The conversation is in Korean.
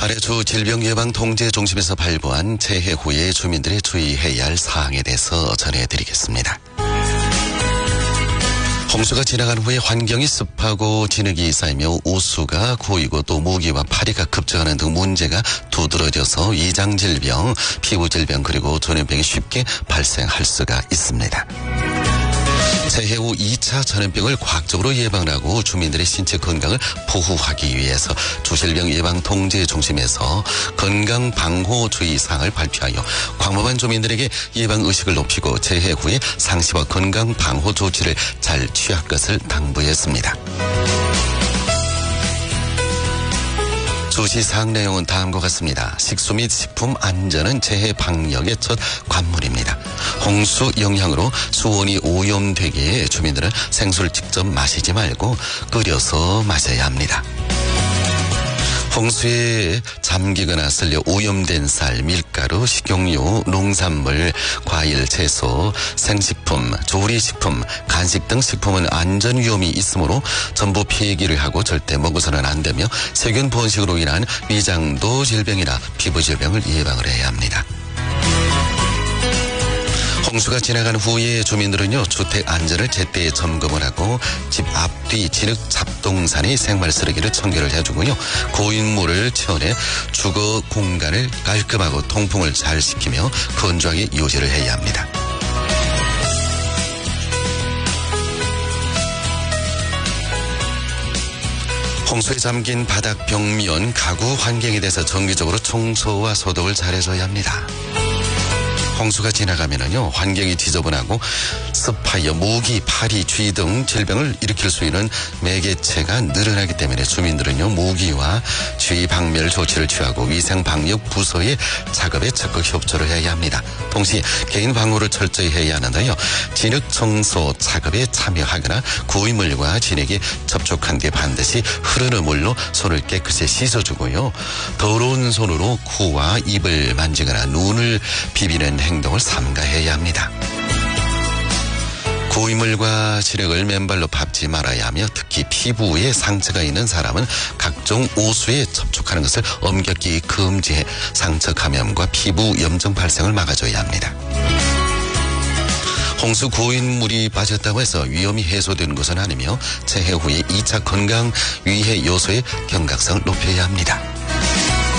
아래주 질병예방통제중심에서 발부한 재해 후에 주민들이 주의해야 할 사항에 대해서 전해드리겠습니다. 홍수가 지나간 후에 환경이 습하고 진흙이 쌓이며 오수가 고이고 또 모기와 파리가 급증하는 등 문제가 두드러져서 위장질병, 피부질병 그리고 전염병이 쉽게 발생할 수가 있습니다. 재해 후 2차 전염병을 과학적으로 예방하고 주민들의 신체 건강을 보호하기 위해서 주질병예방통제중심에서 건강방호주의사항을 발표하여 광범한 주민들에게 예방의식을 높이고 재해 후에 상시와 건강방호 조치를 잘 취할 것을 당부했습니다. 주시사항 내용은 다음과 같습니다. 식수 및 식품 안전은 재해 방역의 첫 관문입니다. 홍수 영향으로 수온이 오염되기에 주민들은 생수를 직접 마시지 말고 끓여서 마셔야 합니다. 홍수에 잠기거나 쓸려 오염된 쌀, 밀가루, 식용유, 농산물, 과일, 채소, 생식품, 조리식품, 간식 등 식품은 안전 위험이 있으므로 전부 폐기를 하고 절대 먹어서는 안 되며 세균 번식으로 인한 위장도 질병이나 피부 질병을 예방을 해야 합니다. 홍수가 지나간 후에 주민들은요 주택 안전을 제때 점검을 하고 집 앞뒤 진흙 잡동산의 생활 쓰레기를 청결을 해주고요 고인물을 치워내 주거 공간을 깔끔하고 통풍을 잘 시키며 건조하게 유지를 해야 합니다. 홍수에 잠긴 바닥 벽면 가구 환경에 대해서 정기적으로 청소와 소독을 잘해줘야 합니다. 홍수가 지나가면은요 환경이 지저분하고 습하여 모기, 파리, 쥐 등 질병을 일으킬 수 있는 매개체가 늘어나기 때문에 주민들은요 모기와 쥐 박멸 조치를 취하고 위생 방역 부서의 작업에 적극 협조를 해야 합니다. 동시에 개인 방호를 철저히 해야 하는데요 진흙 청소 작업에 참여하거나 고인물과 진흙이 접촉한 뒤에 반드시 흐르는 물로 손을 깨끗이 씻어주고요 더러운 손으로 코와 입을 만지거나 눈을 비비는 행동을 삼가해야 합니다. 고이물과 진흙을 맨발로 밟지 말아야 하며 특히 피부에 상처가 있는 사람은 각종 오수에 접촉하는 것을 엄격히 금지해 상처 감염과 피부 염증 발생을 막아줘야 합니다. 홍수 고인물이 빠졌다고 해서 위험이 해소되는 것은 아니며 재해 후에 2차 건강 위해 요소의 경각성을 높여야 합니다.